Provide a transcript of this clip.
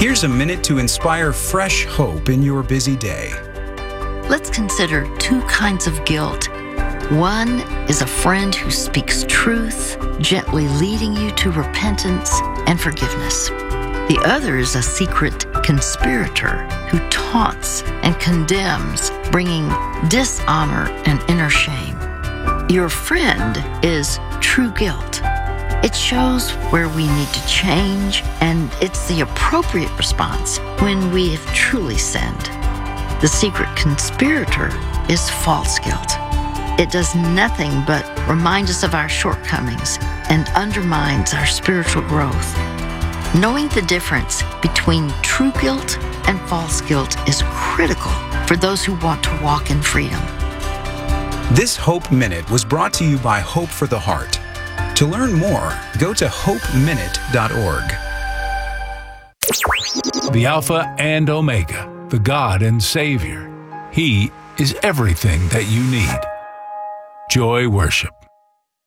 Here's a minute to inspire fresh hope in your busy day. Let's consider two kinds of guilt. One is a friend who speaks truth, gently leading you to repentance and forgiveness. The other is a secret conspirator who taunts and condemns, bringing dishonor and inner shame. Your friend is true guilt. It shows where we need to change, and it's the appropriate response when we have truly sinned. The secret conspirator is false guilt. It does nothing but remind us of our shortcomings and undermines our spiritual growth. Knowing the difference between true guilt and false guilt is critical for those who want to walk in freedom. This Hope Minute was brought to you by Hope for the Heart. To learn more, go to hopeminute.org. The Alpha and Omega, the God and Savior. He is everything that you need. Joy Worship.